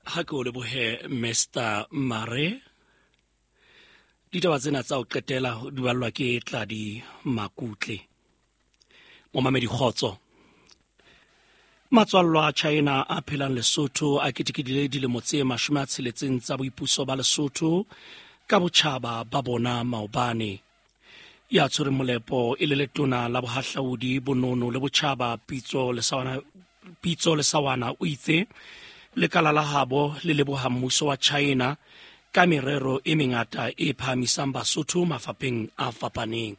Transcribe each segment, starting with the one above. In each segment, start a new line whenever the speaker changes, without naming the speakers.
ha ke o lebohe Mr. Mare ditaba tsena tsa o qetela di ballwa ke Tladi Makutle momamedi Khotso. Matswallo a China a phelang Lesotho a ketekile dilemo tse 60 tsa boipuso ba Lesotho ka botjhaba ba bona maobane. Ya tshwere molepo e le letona la bohahlaudi bonono le botjhaba Pitso Lesawana o itse lekala la habo le leboha mmuso wa China ka merero e mengata e phahamisang Basotho mafapheng a fapaneng.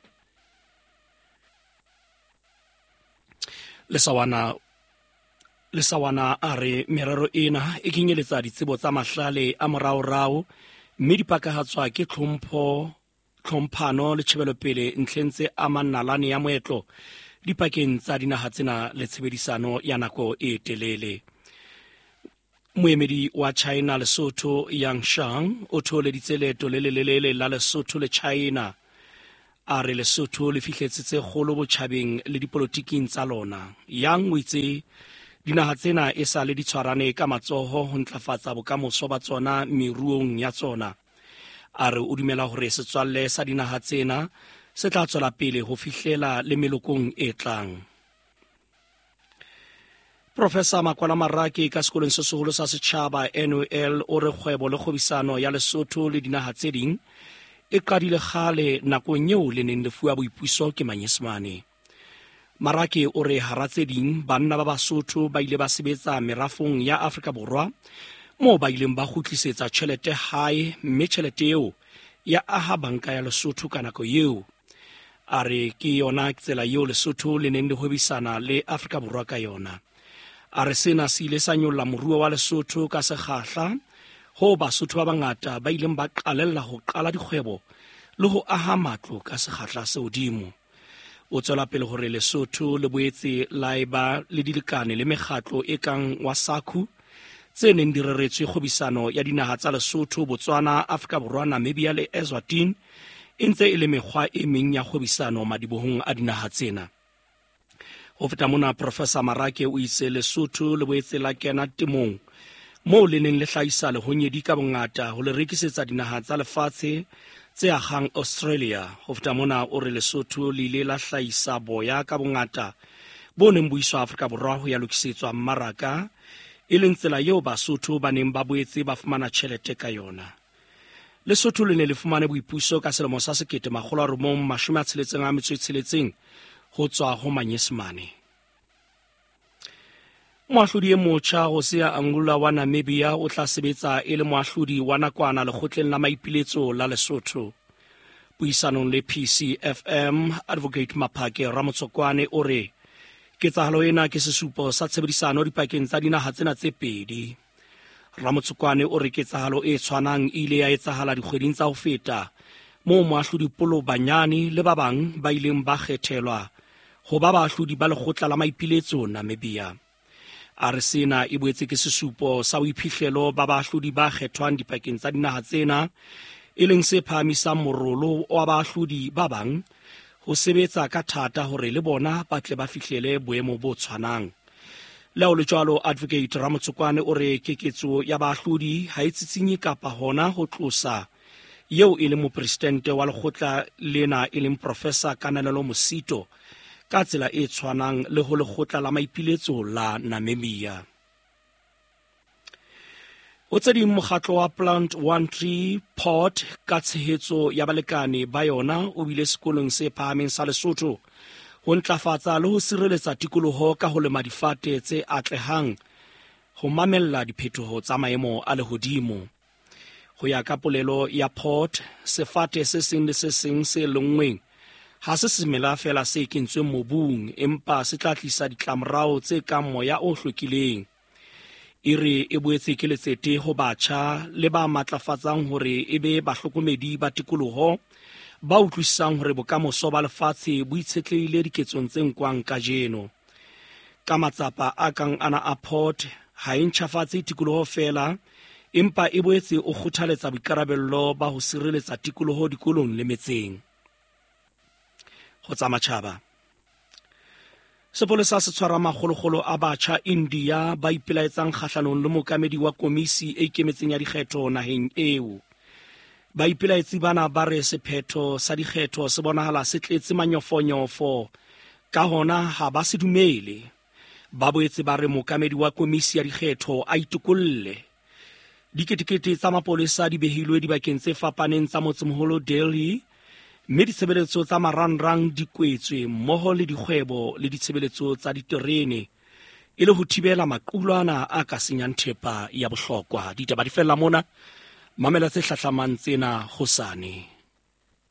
Lesawana a re merero ena e kenyeletsa ditsebo tsa mahlale a moraorao mme di pakahatswa ke tlhomphano le tjhebelopele ntlheng tse amang nalane ya moetlo dipakeng tsa dinaha tsena le tshebedisano ya nako e telele. Moemedi wa China Lesotho Yang Shang o tholeditse leeto le lelelele la Lesotho le China. A re Lesotho le fihletse tse kgolo botjhabeng le dipolotiking tsa lona. Yang o itse dinaha tsena e sa le di tshwarane ka matsoho ho ntlafatsa bokamoso ba tsona meruong ya tsona. A re o dumela hore setswalle sa dinaha tsena se tla tswela pele ho fihlela le melokong e tlang. Professor Makwala Maraki ka sekolong se seholo sa setjhaba NUL o re kgwebo le kgobisano ya Lesotho le dinaha tse ding e qadile kgale nakong eo le neng le fuwa boipuso ke Manyesemane. Maraki o re hara tse ding banna ba Basotho ba ile ba sebetsa merafong ya Afrika Borwa moo ba ileng ba kgutlisetsa tjhelete hae mme tjhelete eo ya aha banka ya Lesotho ka nako eo. A re ke yona tsela eo Lesotho le neng le hwebisana le Afrika Borwa ka yona. A re sena se ile sa nyolla moruo wa Lesotho ka sekgahla ho Basotho ba bangata ba ileng ba qalella ho qala dikgwebo le ho aha matlo ka sekgahla se hodimo. O tswela pele hore Lesotho le boetse la eba le dilekane le mekgatlo e kang Wasaku tse neng di reretswe kgobisano ya dinaha tsa Lesotho, Botswana, Afrika Borwa, Namibia le Eswatini e ntse e le mekgwa e meng ya kgobisano madibohong a dinaha tsena. Ho feta mona Professor Maraki o itse Lesotho le boetse la kena temong moo le neng le hlahisa lehonyedi ka bongata ho le rekisetsa dinaha tsa lefatshe tse akgang Australia. Ho feta mona o re Lesotho le ile la hlahisa boya ka bongata bo neng bo iswa Afrika Borwa ho ya lokisetswa mmaraka e leng tsela eo Basotho ba neng ba boetse ba fumana tjhelete ka yona. Lesotho le ne le fumane boipuso ka selemo sa 1966 ho tswa ho Manyesemane. Moahlodi e motjha Hosea Angula wa Namibia o tla sebetsa e le moahlodi wa nakwana lekgotleng la maipiletso la Lesotho. Puisanong le PCFM, Advocate Maphake Ramotsokwane o re ketsahalo ena ke sesupo sa tshebedisano dipakeng tsa dinaha tsena tse pedi. Ramotsokwane o re ketsahalo e tshwanang ile ya etsahala dikgweding tsa ho feta moo moahlodi Polo Banyane le ba bang ba ileng ba kgethelwa ho ba baahlodi ba lekgotla la maipiletso Namibia. A re sena e boetse ke sesupo sa boiphihlelo ba baahlodi ba kgethwang dipakeng tsa dinaha tsena e leng se phahamisang morolo wa baahlodi ba bang ho sebetsa ka thata hore le bona ba tle ba fihlele boemo bo tshwanang. Le ho le jwalo Advocate Ramotsokwane o re keketso ya baahlodi ha e tsitsinye kapa hona ho tlosa yeo e leng mopresidente wa lekgotla lena e leng Professor Kananelo Mosito ka tsela e tshwanang le ho lekgotla la maipiletso la Namibia. O tse ding mokgatlo wa Plant One Tree Pot ka tshehetso ya balekane ba yona o bile sekolong se phahameng sa Lesotho ho ntlafatsa le ho sireletsa tikoloho ka ho lema difate tse atlehang ho mamella diphetoho tsa maemo a lehodimo. Ho ya ka polelo ya Pot, sefate se seng le se seng se lengweng ha se semela fela se kentsweng mobung empa se tla tlisa ditlamorao tse kang moya o hlwekileng. E re e boetse ke letsete ho batjha le ba matlafatsang hore e be bahlokomedi ba tikoloho ba utlwisang hore bokamoso ba lefatshe bo itshetlehile diketsong tse nkwang kajeno. Ka matsapa a kang ana a Pot ha e ntjhafatse tikoloho fela empa e boetse o kgothaletsa boikarabello ba ho sireletsa tikoloho dikolong le metseng. Ho tsa matjhaba. Sepolesa se tshwara magologolo a batjha India ba ipelaetsang kgahlanong le mokamedi wa komisi e ikemetseng ya dikgetho naheng eo. Baipelaetsi bana ba re sephetho sa dikgetho se bonahala se tletse manyofonyofo, ka hona ha ba se dumele. Ba boetse ba re mokamedi wa komisi ya dikgetho a itokolle. Diketekete tsa mapolesa di behilwe dibakeng tse fapaneng tsa motsemoholo Delhi, mme ditshebeletso tsa marangrang di kwetswe mmoho le dikgwebo le ditshebeletso tsa diterene e le ho thibela maqulwana a ka senyang thepa ya bohlokwa. Ditaba di fella mona, mamela tse hlahlamang tsena hosane.